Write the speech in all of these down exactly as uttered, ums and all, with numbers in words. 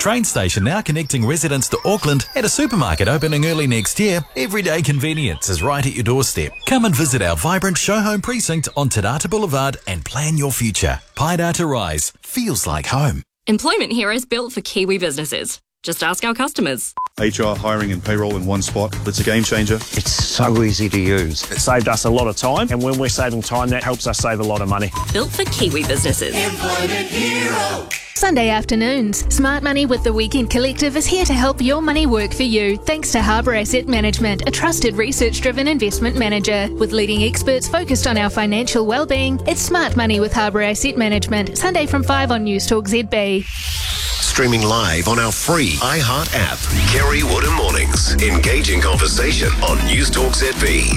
train station now connecting residents to Auckland and a supermarket opening early next year, everyday convenience is right at your doorstep. Come and visit our vibrant show home precinct on Te Rata Boulevard and plan your future. Paidata Rise feels like home. Employment Heroes built for Kiwi businesses. Just ask our customers. H R, hiring and payroll in one spot. It's a game changer. It's so easy to use. It saved us a lot of time, and when we're saving time, that helps us save a lot of money. Built for Kiwi businesses. Employment Hero. Sunday afternoons, Smart Money with the Weekend Collective is here to help your money work for you, thanks to Harbour Asset Management, a trusted research-driven investment manager. With leading experts focused on our financial well-being, it's Smart Money with Harbour Asset Management, Sunday from five on News Talk Z B. Streaming live on our free iHeart app. Kerry Woodham Mornings. Engaging conversation on News Talk Z B.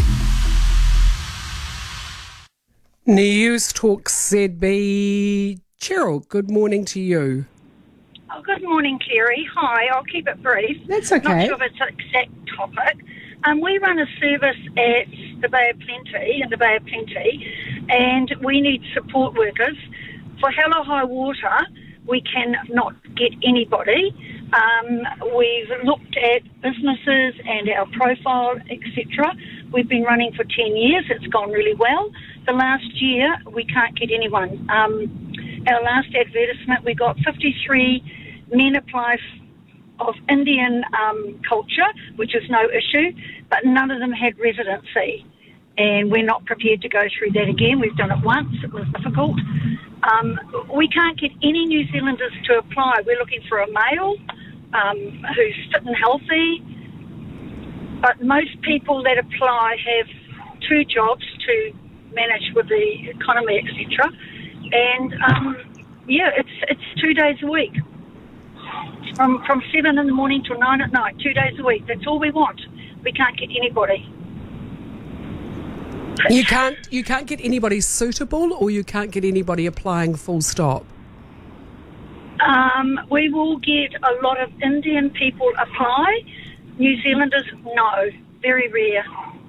News Talk Z B. Cheryl, good morning to you. Oh, good morning, Kerry. Hi, I'll keep it brief. That's okay. Not sure if it's an exact topic. Um, we run a service at the Bay of Plenty, in the Bay of Plenty, and we need support workers. For hell or high water, we cannot get anybody. Um, we've looked at businesses and our profile, et cetera. We've been running for ten years. It's gone really well. The last year, we can't get anyone. Um, our last advertisement, we got fifty-three men apply f- of Indian um, culture, which is no issue, but none of them had residency. And we're not prepared to go through that again. We've done it once. It was difficult. Um, we can't get any New Zealanders to apply. We're looking for a male um, who's fit and healthy. But most people that apply have two jobs to manage with the economy, et cetera. And, um, yeah, it's it's two days a week. From, from seven in the morning till nine at night, two days a week. That's all we want. We can't get anybody. You can't you can't get anybody suitable, or you can't get anybody applying full stop? Um, we will get a lot of Indian people apply. New Zealanders, no. Very rare.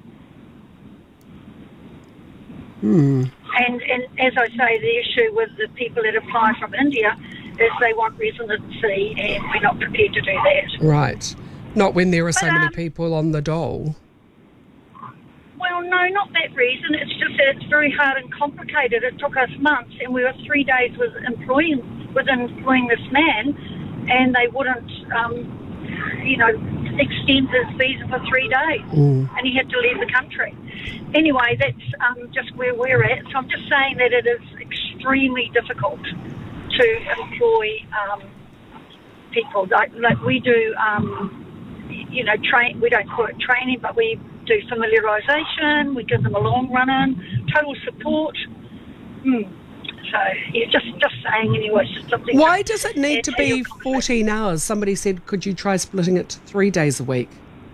Hmm. And, and as I say, the issue with the people that apply from India is they want residency, and we're not prepared to do that. Right. Not when there are so But, many um, people on the dole. Well, no, not that reason. It's just that it's very hard and complicated. It took us months, and we were three days with employing with employing this man, and they wouldn't, um, you know, extend his visa for three days, Mm. and he had to leave the country. Anyway, that's um, just where we're at. So I'm just saying that it is extremely difficult to employ um, people. Like, like we do, um, you know, train. We don't call it training, but we do familiarisation. We give them a long run-in, total support. Hmm. So, yeah, just just saying anyway. It's just something. Why does it need to Yeah, be your conflict. fourteen hours? Somebody said, could you try splitting it to three days a week?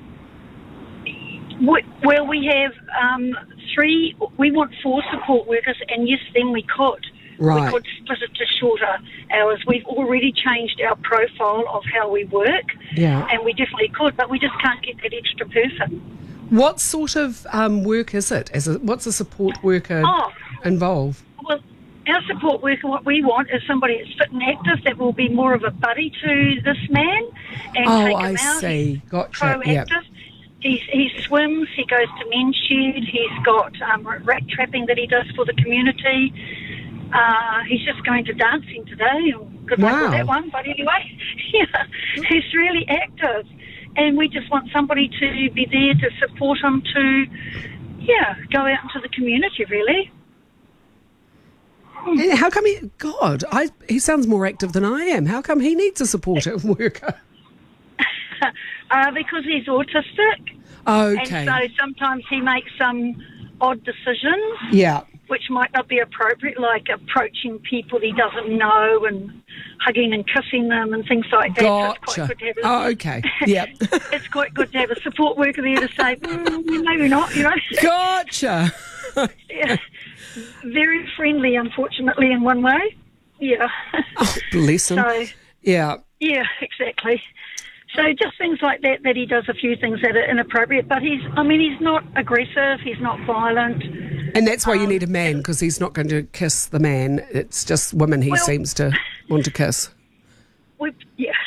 We- Well, we have um, three. We want four support workers, and yes, then we could. Right. We could split it to shorter hours. We've already changed our profile of how we work, Yeah. and we definitely could, but we just can't get that extra person. What sort of um, work is it? As a, what's a support worker Oh. involve? Well, our support worker, what we want is somebody that's fit and active that will be more of a buddy to this man and Oh, take I him out. see. He's Gotcha. proactive. Yep. He's, he swims, he goes to men's shed, he's got um, rat trapping that he does for the community. Uh, he's just going to dancing today. Good luck Wow. with that one. But anyway, yeah, he's really active. And we just want somebody to be there to support him to, yeah, go out into the community, really. And how come he... God, I, he sounds more active than I am. How come he needs a support worker? uh, because he's autistic. Okay. And so sometimes he makes some odd decisions, Yeah. which might not be appropriate, like approaching people he doesn't know and hugging and kissing them and things like that. So it's Gotcha. quite good to have a, Oh, okay. Yep. it's quite good to have a support worker there to say, mm, maybe not, you know. Gotcha. Yeah. Very friendly, unfortunately, in one way. Yeah. Oh, bless him. So, Yeah. yeah, exactly. So just things like that, that he does a few things that are inappropriate, but he's, I mean, he's not aggressive, he's not violent. And that's why you Um, need a man, because he's not going to kiss the man. It's just women he Well- seems to want to kiss. We, yeah,